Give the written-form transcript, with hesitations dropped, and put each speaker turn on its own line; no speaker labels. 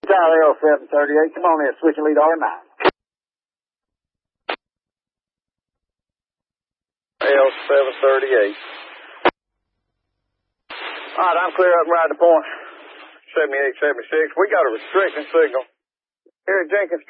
Charlie L738, come on in, switch and lead R9.
L738. All right, I'm clear up and ride to point 7876. We got a restriction signal here at Jenkins